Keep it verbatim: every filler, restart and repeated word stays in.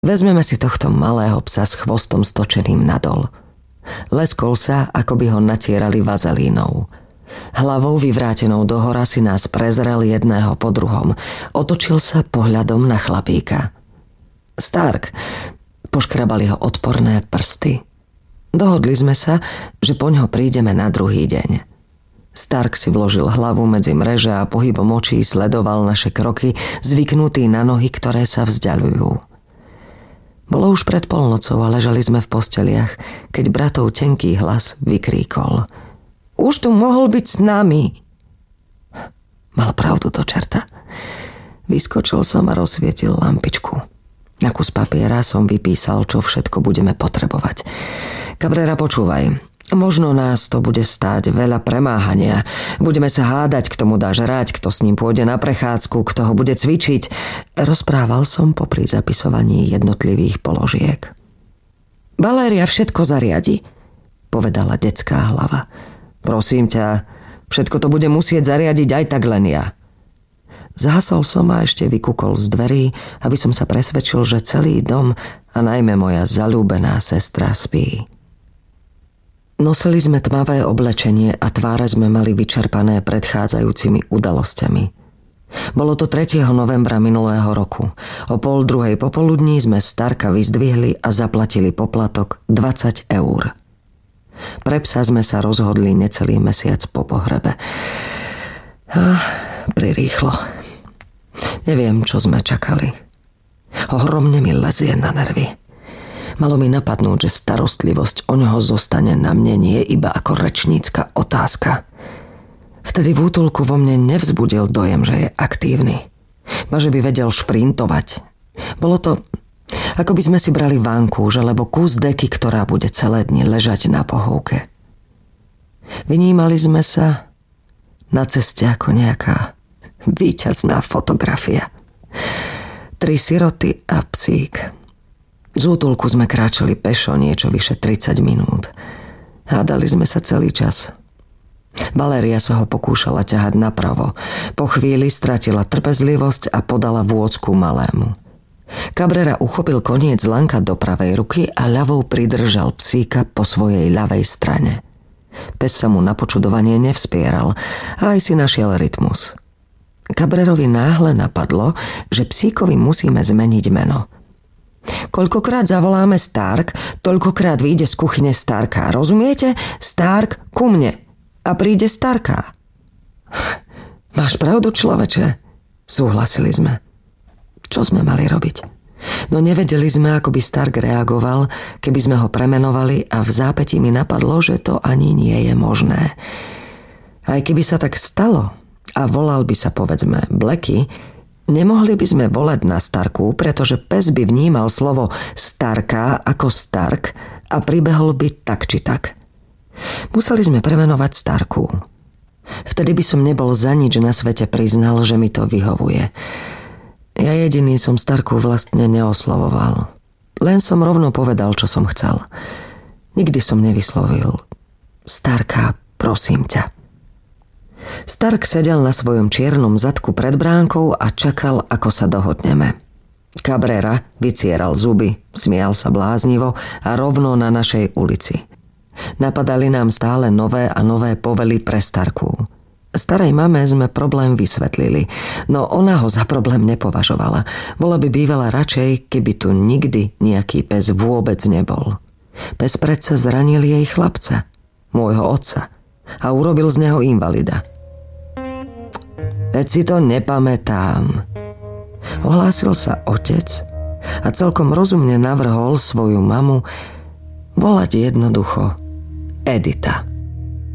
Vezmeme si tohto malého psa s chvostom stočeným nadol. Leskol sa, ako by ho natierali vazelínou. Hlavou vyvrátenou dohora si nás prezrel jedného po druhom. Otočil sa pohľadom na chlapíka. Stark. Poškrabali ho odporné prsty. Dohodli sme sa, že poňho prídeme na druhý deň. Stark si vložil hlavu medzi mreže a pohybom očí sledoval naše kroky, zvyknutý na nohy, ktoré sa vzďaľujú. Bolo už pred polnocou a ležali sme v posteliach, keď bratov tenký hlas vykríkol. Už tu mohol byť s nami. Mal pravdu do čerta. Vyskočil som a rozsvietil lampičku. Na kus papiera som vypísal, čo všetko budeme potrebovať. Cabrera, počúvaj. Možno nás to bude stáť veľa premáhania. Budeme sa hádať, kto mu dá žrať, kto s ním pôjde na prechádzku, kto ho bude cvičiť. Rozprával som popri zapisovaní jednotlivých položiek. Valéria všetko zariadi, povedala detská hlava. Prosím ťa, všetko to bude musieť zariadiť aj tak len ja. Zahasol som a ešte vykúkol z dverí, aby som sa presvedčil, že celý dom a najmä moja zaľúbená sestra spí. Nosili sme tmavé oblečenie a tváre sme mali vyčerpané predchádzajúcimi udalosťami. Bolo to tretieho novembra minulého roku. O pol druhej popoludní sme Starka vyzdvihli a zaplatili poplatok dvadsať eur. Pre psa sme sa rozhodli necelý mesiac po pohrebe. Ah, prirýchlo. Neviem, čo sme čakali. Ohromne mi lezie na nervy. Malo mi napadnúť, že starostlivosť o ňoho zostane na mne nie iba ako rečnícka otázka. Vtedy v útulku vo mne nevzbudil dojem, že je aktívny. Ba že by vedel šprintovať. Bolo to, ako by sme si brali vankúš alebo kus deky, ktorá bude celé dni ležať na pohovke. Vynímali sme sa na ceste ako nejaká víťazná fotografia. Tri siroty a psík. Z útulku sme kráčali pešo niečo vyše tridsať minút. Hádali sme sa celý čas. Valéria sa ho pokúšala ťahať napravo. Po chvíli stratila trpezlivosť a podala vôcku malému. Cabrera uchopil koniec lanka do pravej ruky a ľavou pridržal psíka po svojej ľavej strane. Pes sa mu na počudovanie nevspieral a aj si našiel rytmus. Cabrerovi náhle napadlo, že psíkovi musíme zmeniť meno. Koľkokrát zavoláme Stark, toľkokrát vyjde z kuchyne Starka. Rozumiete? Stark ku mne. A príde Starka. Máš pravdu, človeče, súhlasili sme. Čo sme mali robiť? No nevedeli sme, ako by Stark reagoval, keby sme ho premenovali a v zápätí mi napadlo, že to ani nie je možné. Aj keby sa tak stalo a volal by sa povedzme Blacky, nemohli by sme volať na Starku, pretože pes by vnímal slovo Starka ako Stark a pribehol by tak či tak. Museli sme premenovať Starku. Vtedy by som nebol za nič na svete priznal, že mi to vyhovuje. Ja jediný som Starku vlastne neoslovoval. Len som rovno povedal, čo som chcel. Nikdy som nevyslovil Starka, prosím ťa. Stark sedel na svojom čiernom zadku pred bránkou a čakal, ako sa dohodneme. Cabrera vycieral zuby, smial sa bláznivo a rovno na našej ulici. Napadali nám stále nové a nové povely pre Starku. Starej mame sme problém vysvetlili, no ona ho za problém nepovažovala. Bola by bývala radšej, keby tu nikdy nejaký pes vôbec nebol. Pes predsa zranil jej chlapca, môjho otca, a urobil z neho invalida. Veď si to nepamätám. Ohlásil sa otec a celkom rozumne navrhol svoju mamu volať jednoducho Edita.